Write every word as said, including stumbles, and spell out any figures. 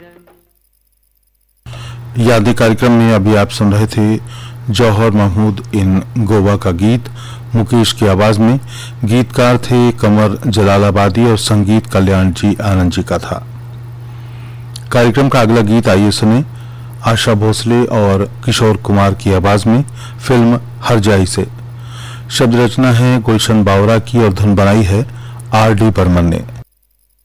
यादें कार्यक्रम में अभी आप सुन रहे थे जौहर महमूद इन गोवा का गीत मुकेश की आवाज में। गीतकार थे कमर जलालाबादी और संगीत कल्याण जी आनंद जी का था। कार्यक्रम का अगला गीत आइए सुने आशा भोसले और किशोर कुमार की आवाज में, फिल्म हर जाई से। शब्द रचना है गुलशन बावरा की और धुन बनाई है आर डी बर्मन ने।